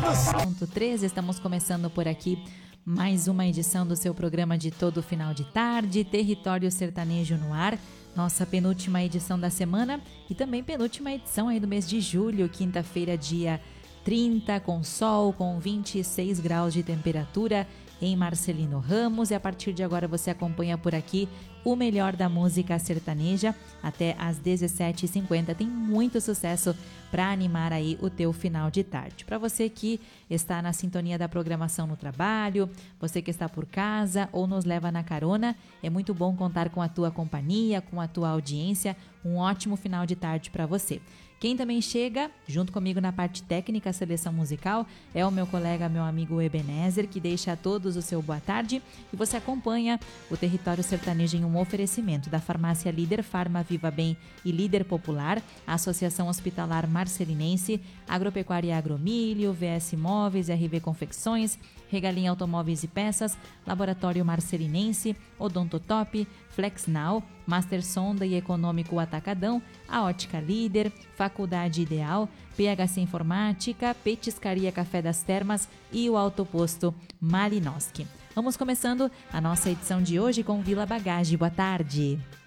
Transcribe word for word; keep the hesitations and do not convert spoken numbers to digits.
Ponto três, estamos começando por aqui mais uma edição do seu programa de todo final de tarde, Território Sertanejo no ar, nossa penúltima edição da semana e também penúltima edição aí do mês de julho, quinta-feira, dia trinta, com sol, com vinte e seis graus de temperatura em Marcelino Ramos, e a partir de agora você acompanha por aqui o melhor da música sertaneja até às dezessete e cinquenta. Tem muito sucesso para animar aí o teu final de tarde. Para você que está na sintonia da programação no trabalho, você que está por casa ou nos leva na carona, é muito bom contar com a tua companhia, com a tua audiência. Um ótimo final de tarde para você. Quem também chega junto comigo na parte técnica, seleção musical, é o meu colega, meu amigo Ebenezer, que deixa a todos o seu boa tarde, e você acompanha o Território Sertanejo em um oferecimento da Farmácia Líder, Farma Viva Bem e Líder Popular, a Associação Hospitalar Marcelinense, Agropecuária Agromilho, V S Móveis, R V Confecções, Regalinha Automóveis e Peças, Laboratório Marcelinense, Odontotop, FlexNow, Master Sonda e Econômico Atacadão, a Ótica Líder, Faculdade Ideal, P H C Informática, Petiscaria Café das Termas e o Autoposto Malinowski. Vamos começando a nossa edição de hoje com Vila Bagage. Boa tarde.